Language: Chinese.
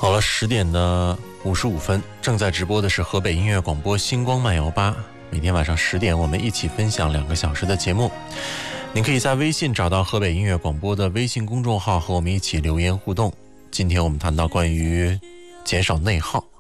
好了，10点的55分，正在直播的是河北音乐广播星光漫游吧。每天晚上10点，我们一起分享2个小时的节目。您可以在微信找到河北音乐广播的微信公众号，和我们一起留言互动。今天我们谈到关于减少内耗。